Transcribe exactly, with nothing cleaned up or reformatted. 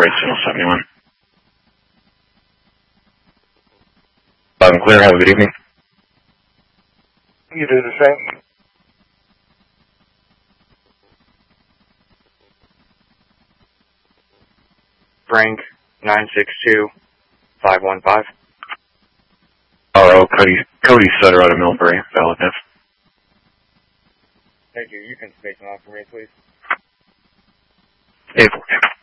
Flight Channel seventy-one. Loud and clear, have a good evening. You do the same. Frank, nine six two, five one five. R O, Cody, Cody Sutter out of Millbury, valid F. Thank you. You can space them out for me, please. April.